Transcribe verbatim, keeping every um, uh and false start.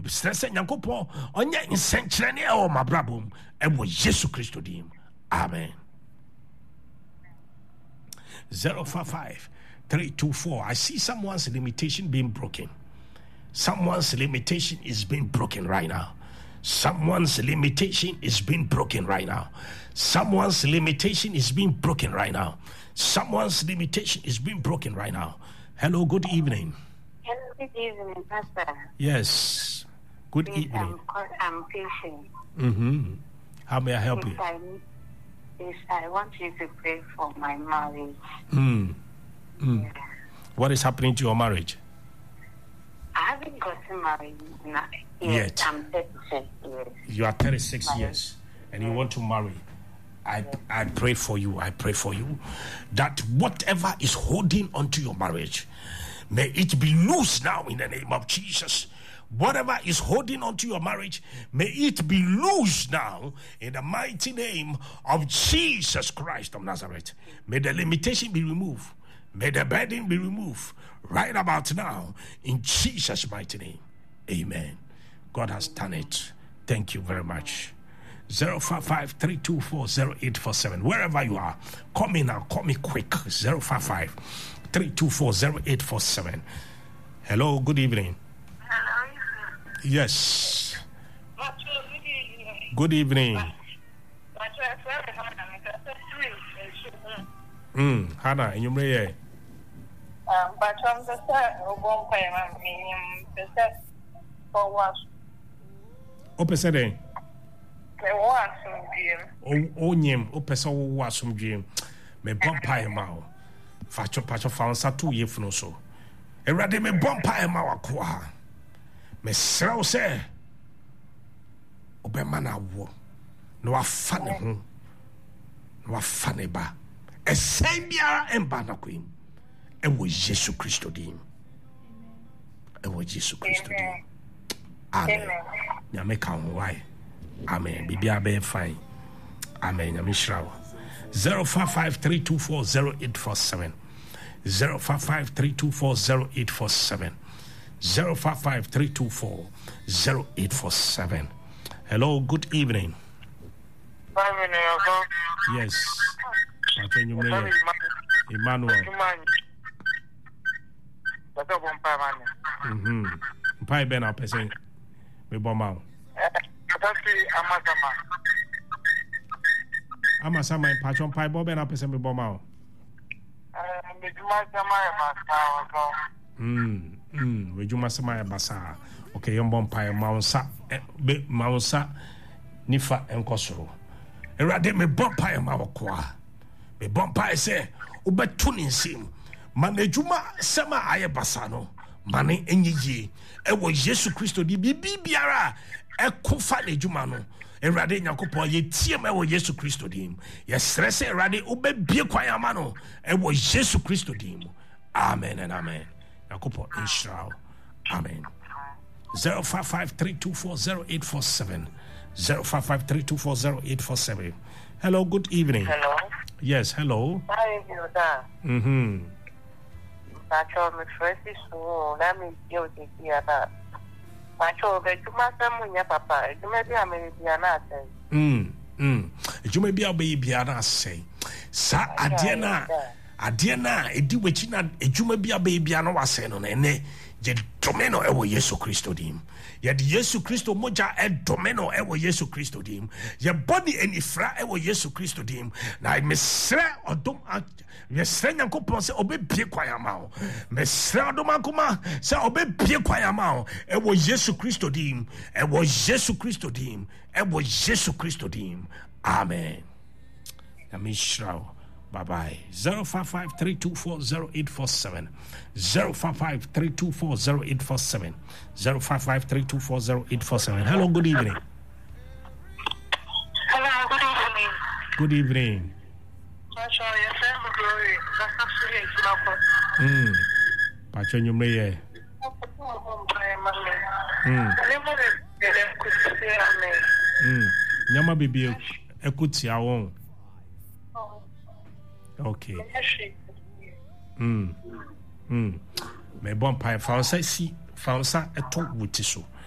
stress nyankopon onye nsenkyerene e o mabrabom e wo Yesu Kristo dim. Amen. zero five five three two four. I see someone's limitation being broken. Someone's limitation is being broken right now. Someone's limitation is being broken right now. Someone's limitation is being broken right now. Someone's limitation is being broken right now. Hello, good evening. Hello, good evening, Pastor. Yes, good Please, evening. I'm, I'm patient. Mm-hmm. How may I help Yes, you? I, yes, I want you to pray for my marriage. Mm. Mm. Yeah. What is happening to your marriage? I haven't gotten married now. Yes, Yet. I'm thirty-six years. You are thirty-six Married. years and you want to marry. I, I pray for you, I pray for you that whatever is holding onto your marriage, may it be loose now in the name of Jesus. Whatever is holding onto your marriage, may it be loose now in the mighty name of Jesus Christ of Nazareth. May the limitation be removed. May the burden be removed right about now in Jesus' mighty name. Amen. God has done it. Thank you very much. zero five five three two four zero eight four seven. Wherever you are, call me now. Call me quick. zero five five three two four zero eight four seven. Hello, good evening. Hello. Yes. Good evening. Hmm. Hannah, in your prayer. Um, but from the start, we're going to pay my minimum for what? Ope sede. The one O onyem, ope so wo asomdwe. Me bompa ma o. Facho pacho faunsa tu yefuno so. Erade me bompa ma wakoa. Me sraw se. Obe mana wo. No afa ne ho. No afa ne ba. Esai biara emba na kwim. E wo Yesu Kristo dim. E wo Yesu Kristo dim. Amen. Nyame ka ho wai. Amen. Bibia be fine. Amen. Nyame shraw. zero five five three two four zero eight four seven. zero five five three two four zero eight four seven. zero five five three two four zero eight four seven. Hello, good evening. Yes. Emmanuel. Mm-hmm. Pai ben a person. Me bomao. Ama sama in patron pai bo ben a person me bomao. Mm. Mm. We juma sama e basa. Okay, yon bon pai maunsa be maunsa nifa enkosoro. Erade me bon pai ma wakwa. Me bon pai se ubetu ni nsim. Ma me juma sama aye basa no. Mane enyiye. Ewo Yesu Kristo di bibi biara ekofa le juma no. Erade nyankopon ye tie me wo Yesu Kristo dim. Ye stress erade ubebie kwayama no. Ewo Yesu Kristo dim. Amen and amen. Nyankopon inshra. Amen. zero five five three two four zero eight four seven. zero five five three two four zero eight four seven. Hello, good evening. Hello. Yes, hello. Hi, Yoda. Mm-hmm. Macho, me first is so let me deal with it. Macho, but you must have your papa. You may be a American. Mm. Mm. You may be a baby, and I say, Sa Adiana, Adiana, a do which you may be a baby, and I was saying on any. Je domeno ewo Yesu Kristo dim. Ye di Yesu Kristo moja e domeno ewo Yesu Kristo dim. Ye body enifra ewo Yesu Kristo dim. Na mesre odom mesre nyankopon se obe bie kwayama o. Mesre odom akoma se obe bie kwayama o. Ewo Yesu Kristo dim. Ewo Yesu Kristo dim. Ewo Yesu Kristo dim. Amen. Na mishrao. Bye bye. zero five five three two four zero eight four seven. zero five five three two four zero eight four seven. zero five five three two four zero eight four seven. Hello, good evening. Hello, good evening. Good evening. Macho, your friend Glory. That's absolutely Hmm. Pacho nyumeye. Hmm. Hmm. Nyama bibi ekuti awon. Okay. Hmm. Hmm. Me bon pai fansa si fansa eto wuti so.